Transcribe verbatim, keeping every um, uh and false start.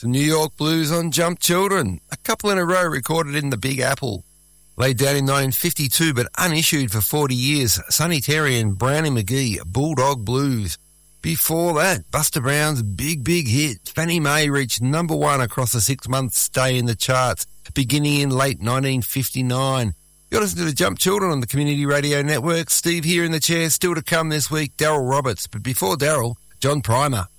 The New York Blues on Jump Children, a couple in a row recorded in the Big Apple. Laid down in nineteen fifty-two but unissued for forty years, Sonny Terry and Brownie McGee, Bulldog Blues. Before that, Buster Brown's big, big hit, Fannie Mae, reached number one across a six-month stay in the charts, beginning in late nineteen fifty-nine. You're listening to Jump Children on the Community Radio Network. Steve here in the chair, still to come this week, Daryl Roberts. But before Daryl, John Primer.